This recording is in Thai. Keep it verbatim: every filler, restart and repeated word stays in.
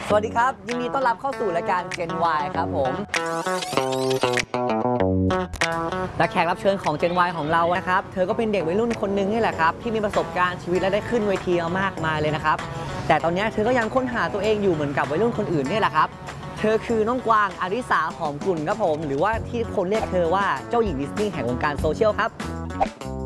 สวัสดีครับยินดีต้อนรับเข้าสู่รายการ Gen Y ครับผมและแขกรับเชิญของ Gen Y ของเรานะครับเธอก็เป็นเด็กวัยรุ่นคนนึงนี่แหละครับที่มีประสบการณ์ชีวิตและได้ขึ้นเวทีมากมายเลยนะครับแต่ตอนนี้เธอก็ยังค้นหาตัวเองอยู่เหมือนกับวัยรุ่นคนอื่นนี่แหละครับเธอคือน้องกวางอาริสาหอมกลุ่นครับผมหรือว่าที่คนเรียกเธอว่าเจ้าหญิงดิสนีย์แห่งวงการโซเชียลครับ